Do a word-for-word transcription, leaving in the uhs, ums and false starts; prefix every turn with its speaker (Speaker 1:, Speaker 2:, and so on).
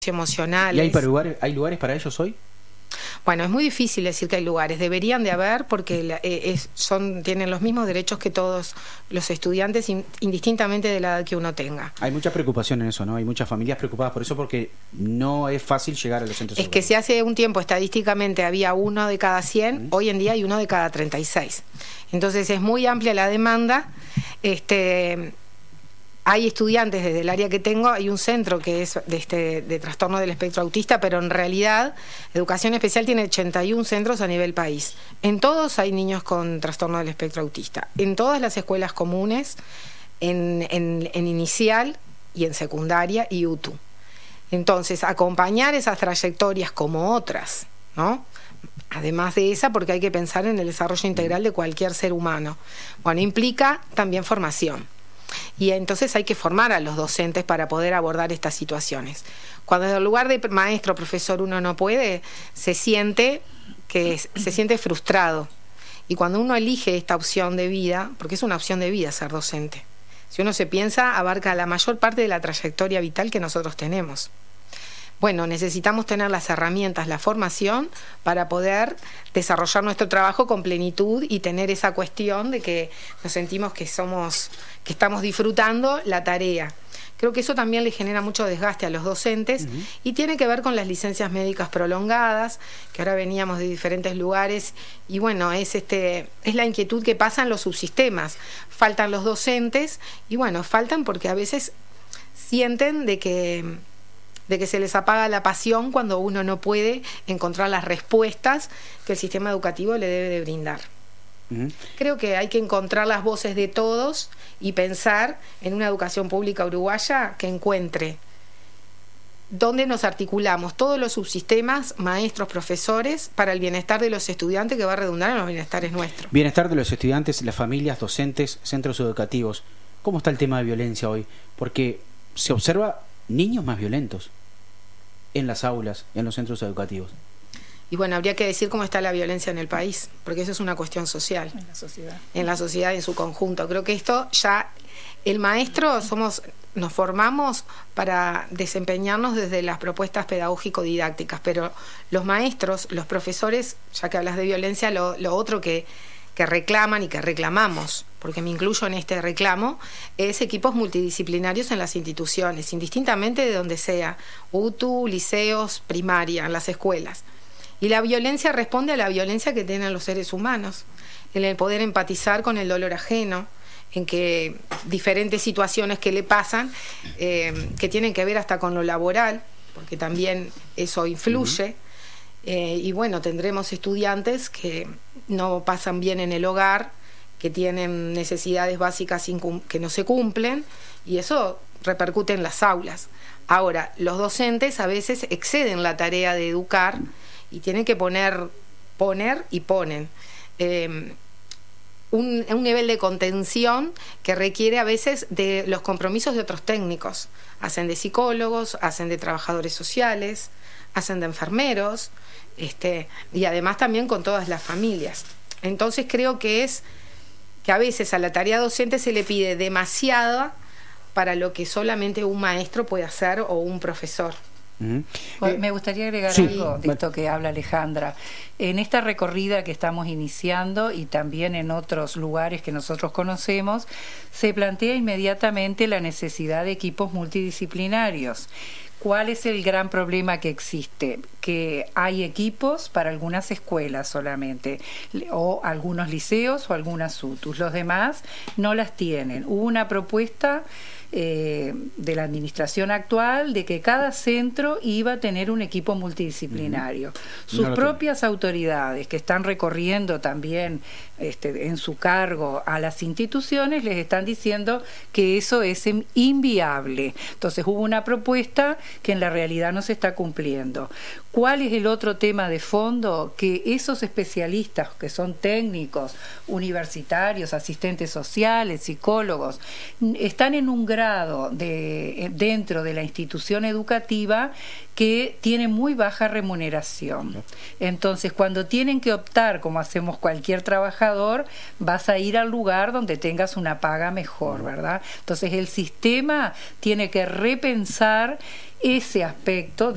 Speaker 1: socioemocionales.
Speaker 2: ¿Y hay, para lugares, hay lugares para ellos hoy?
Speaker 1: Bueno, es muy difícil decir que hay lugares, deberían de haber porque la, eh, es, son, tienen los mismos derechos que todos los estudiantes, in, indistintamente de la edad que uno tenga.
Speaker 2: Hay mucha preocupación en eso, ¿no? Hay muchas familias preocupadas por eso porque no es fácil llegar a los centros
Speaker 1: Es
Speaker 2: educativos.
Speaker 1: que si hace un tiempo estadísticamente había uno de cada cien, uh-huh. Hoy en día hay uno de cada treinta y seis. Entonces es muy amplia la demanda. Este... Hay estudiantes desde el área que tengo, hay un centro que es de, este, de trastorno del espectro autista, pero en realidad Educación Especial tiene ochenta y uno centros a nivel país. En todos hay niños con trastorno del espectro autista. En todas las escuelas comunes, en, en, en inicial y en secundaria y U T U. Entonces, acompañar esas trayectorias como otras, ¿no? Además de esa, porque hay que pensar en el desarrollo integral de cualquier ser humano. Bueno, implica también formación. Y entonces hay que formar a los docentes para poder abordar estas situaciones. Cuando en el lugar de maestro, profesor, uno no puede, se siente que se siente frustrado. Y cuando uno elige esta opción de vida, porque es una opción de vida ser docente, si uno se piensa, abarca la mayor parte de la trayectoria vital que nosotros tenemos. Bueno, necesitamos tener las herramientas, la formación para poder desarrollar nuestro trabajo con plenitud y tener esa cuestión de que nos sentimos que somos, que estamos disfrutando la tarea. Creo que eso también le genera mucho desgaste a los docentes uh-huh. Y tiene que ver con las licencias médicas prolongadas, que ahora veníamos de diferentes lugares y bueno, es este es la inquietud que pasa en los subsistemas. Faltan los docentes y bueno, faltan porque a veces sienten de que de que se les apaga la pasión cuando uno no puede encontrar las respuestas que el sistema educativo le debe de brindar. Uh-huh. Creo que hay que encontrar las voces de todos y pensar en una educación pública uruguaya que encuentre dónde nos articulamos todos los subsistemas, maestros, profesores, para el bienestar de los estudiantes que va a redundar en los bienestares nuestros.
Speaker 2: Bienestar de los estudiantes, las familias, docentes, centros educativos. ¿Cómo está el tema de violencia hoy? Porque se observa niños más violentos en las aulas, en los centros educativos.
Speaker 1: Y bueno, habría que decir cómo está la violencia en el país, porque eso es una cuestión social.
Speaker 3: En la sociedad.
Speaker 1: En la sociedad en su conjunto. Creo que esto ya, el maestro, somos, nos formamos para desempeñarnos desde las propuestas pedagógico-didácticas, pero los maestros, los profesores, ya que hablas de violencia, lo, lo otro que que reclaman y que reclamamos, porque me incluyo en este reclamo, es equipos multidisciplinarios en las instituciones, indistintamente de donde sea, U T U, liceos, primaria, en las escuelas. Y la violencia responde a la violencia que tienen los seres humanos, en el poder empatizar con el dolor ajeno, en que diferentes situaciones que le pasan, eh, que tienen que ver hasta con lo laboral, porque también eso influye. Uh-huh. Eh, y bueno, tendremos estudiantes que no pasan bien en el hogar, que tienen necesidades básicas que no se cumplen, y eso repercute en las aulas. Ahora, los docentes a veces exceden la tarea de educar y tienen que poner, poner y ponen eh, un, un nivel de contención que requiere a veces de los compromisos de otros técnicos. Hacen de psicólogos, hacen de trabajadores sociales, hacen de enfermeros, este, y además también con todas las familias. Entonces creo que es que a veces a la tarea docente se le pide demasiada para lo que solamente un maestro puede hacer o un profesor.
Speaker 3: Uh-huh. Eh, Me gustaría agregar
Speaker 2: sí.
Speaker 3: algo de esto que habla Alejandra. En esta recorrida que estamos iniciando y también en otros lugares que nosotros conocemos, se plantea inmediatamente la necesidad de equipos multidisciplinarios. ¿Cuál es el gran problema que existe? Que hay equipos para algunas escuelas solamente, o algunos liceos o algunas U T Us. Los demás no las tienen. Hubo una propuesta eh, de la administración actual de que cada centro iba a tener un equipo multidisciplinario. Uh-huh. Sus no propias tiene. autoridades, que están recorriendo también este, en su cargo a las instituciones, les están diciendo que eso es inviable. Entonces hubo una propuesta que en la realidad no se está cumpliendo. ¿Cuál es el otro tema de fondo? Que esos especialistas que son técnicos, universitarios, asistentes sociales, psicólogos, están en un grado de, dentro de la institución educativa que tiene muy baja remuneración. Entonces, cuando tienen que optar, como hacemos cualquier trabajador, vas a ir al lugar donde tengas una paga mejor, ¿verdad? Entonces, el sistema tiene que repensar ese aspecto